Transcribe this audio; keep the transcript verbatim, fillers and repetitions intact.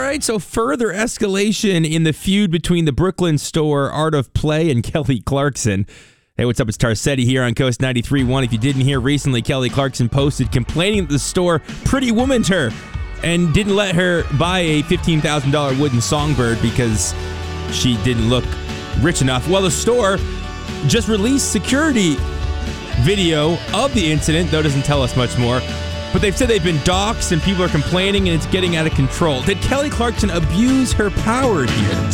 right, so further escalation in the feud between the Brooklyn store Art of Play and Kelly Clarkson. Hey, what's up? It's Tarcetti here on Coast ninety-three point one. If you didn't hear recently, Kelly Clarkson posted complaining that the store pretty womaned her and didn't let her buy a fifteen thousand dollars wooden songbird because she didn't look rich enough. Well, the store just released security video of the incident, though it doesn't tell us much more. But they've said they've been doxxed and people are complaining and it's getting out of control. Did Kelly Clarkson abuse her power here?